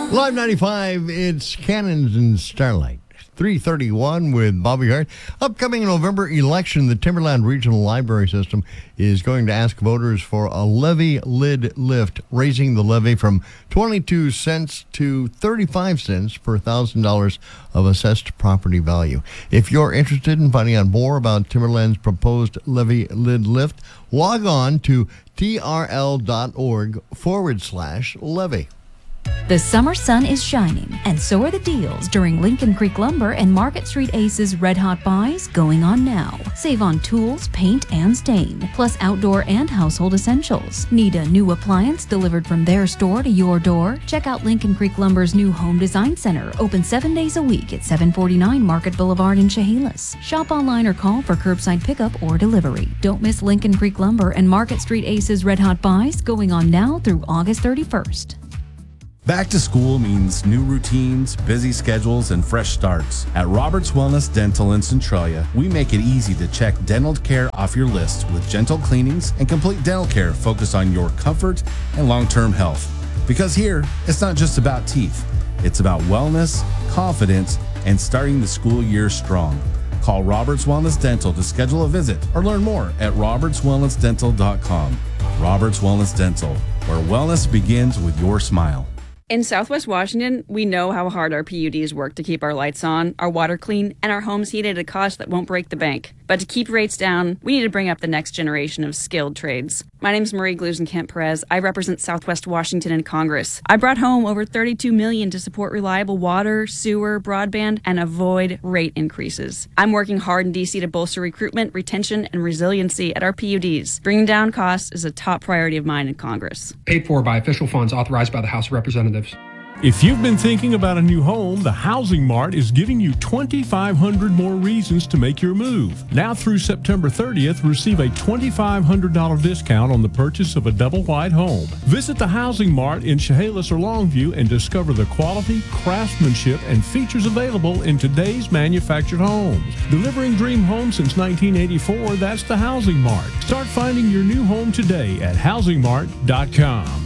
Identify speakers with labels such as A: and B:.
A: Live 95, it's Cannons and Starlight. 3:31 with Bobby Hart. Upcoming November election, the Timberland Regional Library System is going to ask voters for a levy lid lift, raising the levy from 22 cents to 35 cents per $1,000 of assessed property value. If you're interested in finding out more about Timberland's proposed levy lid lift, log on to trl.org/levy.
B: The summer sun is shining, and so are the deals during Lincoln Creek Lumber and Market Street Ace's Red Hot Buys going on now. Save on tools, paint, and stain, plus outdoor and household essentials. Need a new appliance delivered from their store to your door? Check out Lincoln Creek Lumber's new Home Design Center, open 7 days a week at 749 Market Boulevard in Chehalis. Shop online or call for curbside pickup or delivery. Don't miss Lincoln Creek Lumber and Market Street Ace's Red Hot Buys going on now through August 31st.
C: Back to school means new routines, busy schedules, and fresh starts. At Roberts Wellness Dental in Centralia, we make it easy to check dental care off your list with gentle cleanings and complete dental care focused on your comfort and long-term health. Because here, it's not just about teeth. It's about wellness, confidence, and starting the school year strong. Call Roberts Wellness Dental to schedule a visit or learn more at robertswellnessdental.com. Roberts Wellness Dental, where wellness begins with your smile.
D: In Southwest Washington, we know how hard our PUDs work to keep our lights on, our water clean, and our homes heated at a cost that won't break the bank. But to keep rates down, we need to bring up the next generation of skilled trades. My name's Marie Glusenkamp-Perez. I represent Southwest Washington in Congress. I brought home over $32 million to support reliable water, sewer, broadband, and avoid rate increases. I'm working hard in D.C. to bolster recruitment, retention, and resiliency at our PUDs. Bringing down costs is a top priority of mine in Congress.
E: Paid for by official funds authorized by the House of Representatives.
F: If you've been thinking about a new home, the Housing Mart is giving you 2,500 more reasons to make your move. Now through September 30th, receive a $2,500 discount on the purchase of a double-wide home. Visit the Housing Mart in Chehalis or Longview and discover the quality, craftsmanship, and features available in today's manufactured homes. Delivering dream homes since 1984, that's the Housing Mart. Start finding your new home today at housingmart.com.